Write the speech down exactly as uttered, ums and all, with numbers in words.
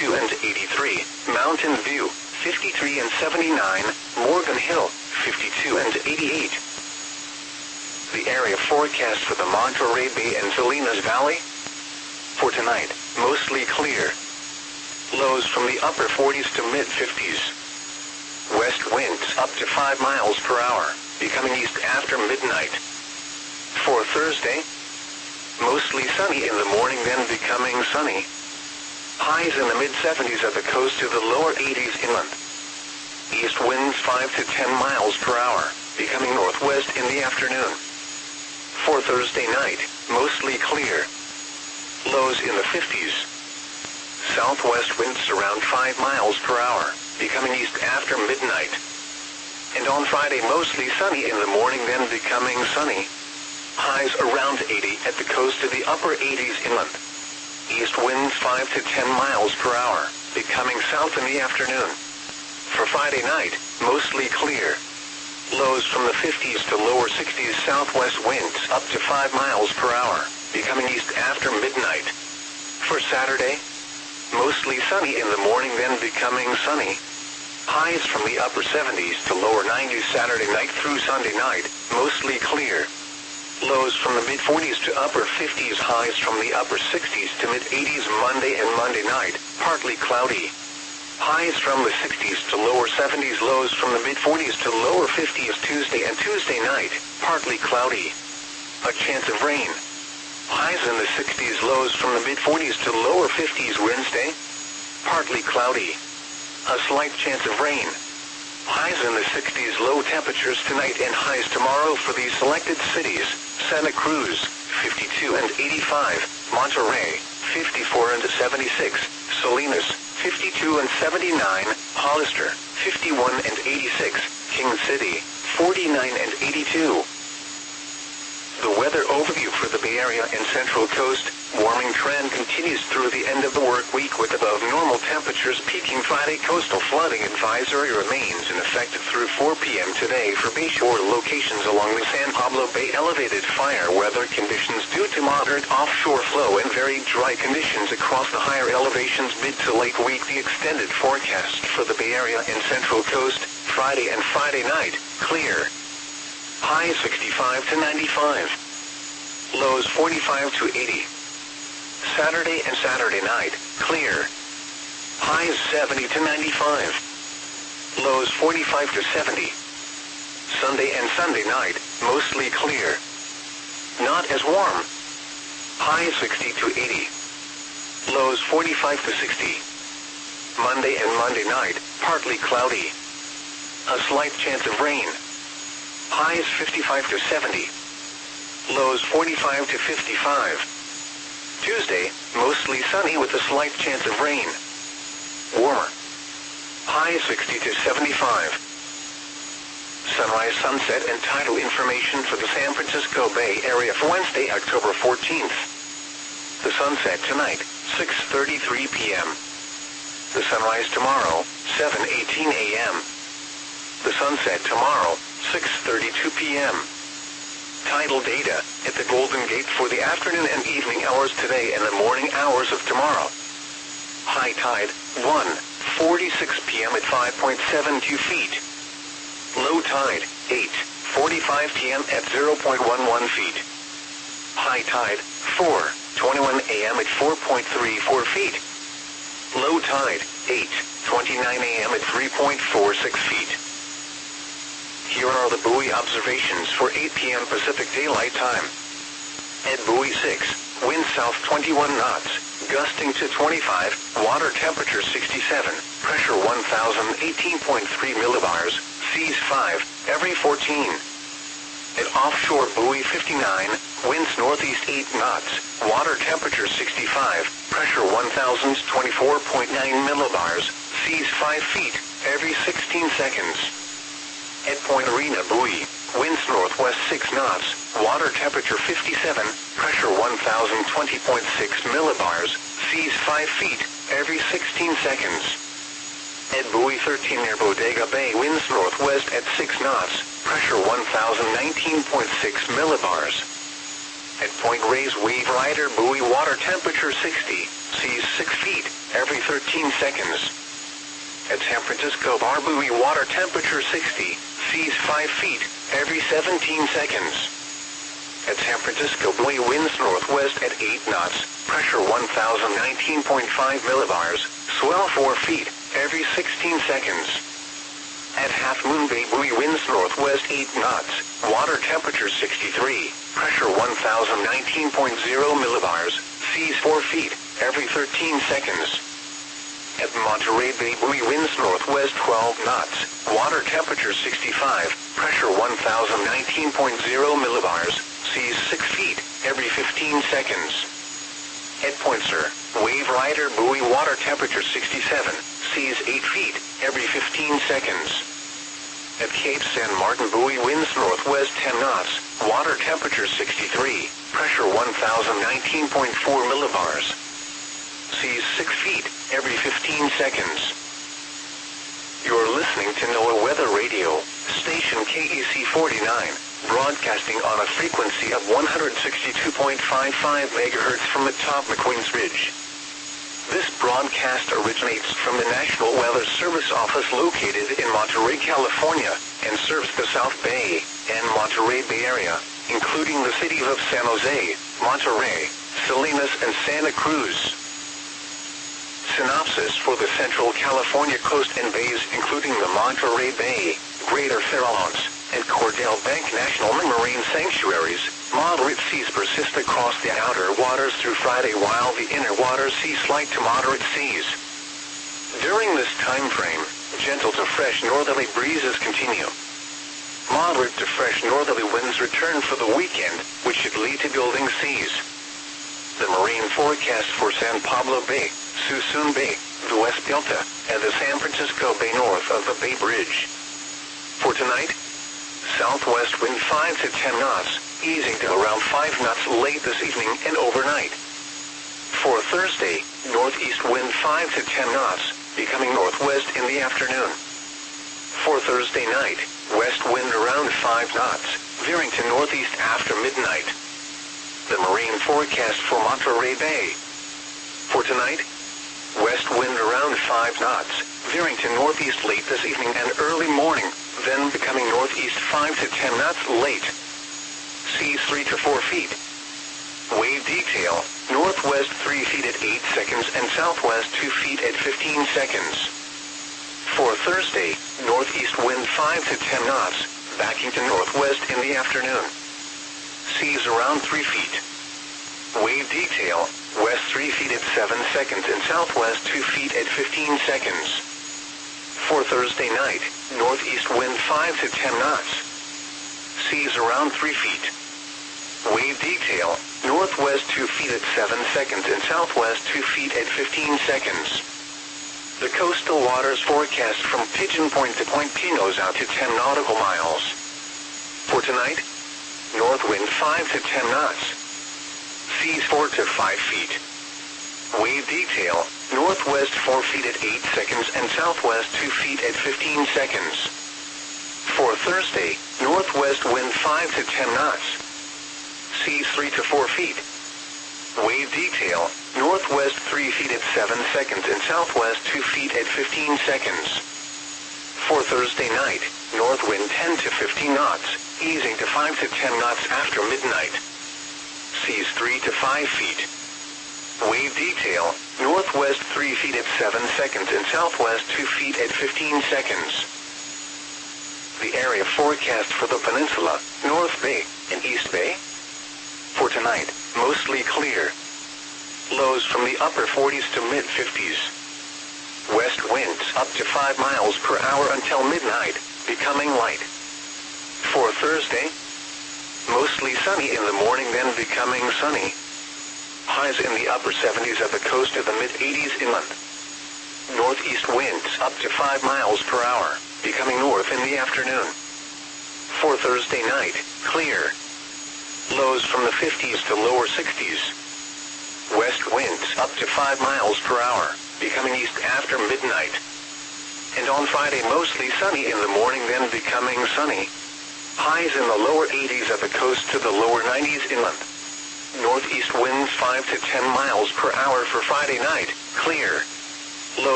fifty-two and eighty-three, Mountain View, fifty-three and seventy-nine, Morgan Hill, fifty-two and eighty-eight. The area forecast for the Monterey Bay and Salinas Valley. For tonight, mostly clear. Lows from the upper forties to mid-fifties. West winds up to five miles per hour, becoming east after midnight. For Thursday, mostly sunny in the morning, then becoming sunny. Highs in the mid-seventies at the coast to the lower eighties inland. East winds five to ten miles per hour, becoming northwest in the afternoon. For Thursday night, mostly clear. Lows in the fifties. Southwest winds around five miles per hour, becoming east after midnight. And on Friday, mostly sunny in the morning, then becoming sunny. Highs around eighty at the coast to the upper eighties inland. East winds five to ten miles per hour, becoming south in the afternoon. For Friday night, mostly clear. Lows from the fifties to lower sixties, southwest winds up to five miles per hour, becoming east after midnight. For Saturday, mostly sunny in the morning, then becoming sunny. Highs from the upper seventies to lower nineties Saturday night through Sunday night, mostly clear. Lows from the mid-forties to upper fifties, highs from the upper sixties to mid-eighties Monday and Monday night, partly cloudy. Highs from the sixties to lower seventies, lows from the mid-forties to lower fifties Tuesday and Tuesday night, partly cloudy. A chance of rain. Highs in the sixties, lows from the mid-forties to lower fifties Wednesday, partly cloudy. A slight chance of rain. Highs in the sixties, low temperatures tonight and highs tomorrow for these selected cities: Santa Cruz, fifty-two and eighty-five, Monterey, fifty-four and seventy-six, Salinas, fifty-two and seventy-nine, Hollister, fifty-one and eighty-six, King City, forty-nine and eighty-two. The weather overview for the Bay Area and Central Coast. Warming trend continues through the end of the work week with above normal temperatures peaking Friday. Coastal flooding advisory remains in effect through four p.m. today for bayshore locations along the San Pablo Bay. Elevated fire weather conditions due to moderate offshore flow and very dry conditions across the higher elevations mid to late week. The extended forecast for the Bay Area and Central Coast. Friday and Friday night, clear. Highs sixty-five to ninety-five. Lows forty-five to eighty. Saturday and Saturday night, clear. Highs seventy to ninety-five. Lows forty-five to seventy. Sunday and Sunday night, mostly clear. Not as warm. Highs sixty to eighty. Lows forty-five to sixty. Monday and Monday night, partly cloudy. A slight chance of rain. Highs fifty-five to seventy. Lows forty-five to fifty-five. Tuesday, mostly sunny with a slight chance of rain. Warmer. Highs sixty to seventy-five. Sunrise, sunset, and tidal information for the San Francisco Bay Area for Wednesday, October fourteenth. The sunset tonight, six thirty-three p.m. The sunrise tomorrow, seven eighteen a.m. The sunset tomorrow, six thirty-two p.m. Tidal data at the Golden Gate for the afternoon and evening hours today and the morning hours of tomorrow. High tide, one forty-six p.m. at five point seven two feet. Low tide, eight forty-five p.m. at zero point one one feet. High tide, four twenty-one a.m. at four point three four feet. Low tide, eight twenty-nine a.m. at three point four six feet. Here are the buoy observations for eight p.m. Pacific Daylight Time. At buoy six, wind south twenty-one knots, gusting to twenty-five, water temperature sixty-seven, pressure one thousand eighteen point three millibars, seas five, every fourteen. At offshore buoy fifty-nine, winds northeast eight knots, water temperature sixty-five, pressure one thousand twenty-four point nine millibars, seas five feet, every sixteen seconds. At Point Arena buoy, winds northwest six knots, water temperature fifty-seven, pressure one thousand twenty point six millibars, seas five feet, every sixteen seconds. At buoy thirteen near Bodega Bay, winds northwest at six knots, pressure one thousand nineteen point six millibars. At Point Reyes Wave Rider buoy, water temperature sixty, seas six feet every thirteen seconds. At San Francisco Bar Buoy, water temperature sixty, seas five feet every seventeen seconds. At San Francisco Buoy, winds northwest at eight knots, pressure one thousand nineteen point five millibars, swell four feet every sixteen seconds. At Half Moon Bay Buoy, winds northwest eight knots, water temperature sixty-three, pressure one thousand nineteen point zero millibars, seas four feet every thirteen seconds. At Monterey Bay Buoy, winds northwest twelve knots, water temperature sixty-five, pressure one thousand nineteen point zero millibars, seas six feet every fifteen seconds. At Point Sur, Wave Rider Buoy, water temperature sixty-seven, seas eight feet every fifteen seconds. At Cape San Martin Buoy, winds northwest ten knots, water temperature sixty-three, pressure one thousand nineteen point four millibars, seas six feet every fifteen seconds. You're listening to NOAA Weather Radio, station K E C forty-nine, broadcasting on a frequency of one hundred sixty-two point five five megahertz from atop McQueen's Ridge. This broadcast originates from the National Weather Service office located in Monterey, California, and serves the South Bay and Monterey Bay area, including the cities of San Jose, Monterey, Salinas, and Santa Cruz. Synopsis for the Central California coast and bays, including the Monterey Bay, Greater Farallones, and Cordell Bank National Marine Sanctuaries. Moderate seas persist across the outer waters through Friday, while the inner waters see slight to moderate seas. During this time frame, gentle to fresh northerly breezes continue. Moderate to fresh northerly winds return for the weekend, which should lead to building seas. The marine forecast for San Pablo Bay, Suisun Bay, the West Delta, and the San Francisco Bay north of the Bay Bridge. For tonight, southwest wind five to ten knots, easing to around five knots late this evening and overnight. For Thursday, northeast wind five to ten knots, becoming northwest in the afternoon. For Thursday night, west wind around five knots, veering to northeast after midnight. The marine forecast for Monterey Bay. For tonight, west wind around five knots, veering to northeast late this evening and early morning, then becoming northeast five to ten knots late. Seas three to four feet. Wave detail, northwest three feet at eight seconds and southwest two feet at fifteen seconds. For Thursday, northeast wind five to ten knots, backing to northwest in the afternoon. Seas around three feet. Wave detail, west three feet at seven seconds and southwest two feet at fifteen seconds. For Thursday night, northeast wind five to ten knots. Seas around three feet. Wave detail, northwest two feet at seven seconds and southwest two feet at fifteen seconds. The coastal waters forecast from Pigeon Point to Point Pinos out to ten nautical miles. For tonight, north wind five to ten knots. Seas four to five feet. Wave detail, northwest four feet at eight seconds and southwest two feet at fifteen seconds. For Thursday, northwest wind five to ten knots. Seas three to four feet. Wave detail, northwest three feet at seven seconds and southwest two feet at fifteen seconds. For Thursday night, north wind ten to fifteen knots, easing to five to ten knots after midnight. Seas three to five feet. Wave detail, northwest three feet at seven seconds and southwest two feet at fifteen seconds. The area forecast for the peninsula, North Bay and East Bay. For tonight, mostly clear. Lows from the upper forties to mid-fifties. West winds up to five miles per hour until midnight, becoming light. For Thursday, mostly sunny in the morning, then becoming sunny. Highs in the upper seventies at the coast to the mid-eighties inland. Northeast winds up to five miles per hour, becoming north in the afternoon. For Thursday night, clear. Lows from the fifties to lower sixties. West winds up to five miles per hour, becoming east after midnight. And on Friday, mostly sunny in the morning, then becoming sunny. Highs in the lower eighties at the coast to the lower nineties inland. Northeast winds five to ten miles per hour for Friday night. Clear.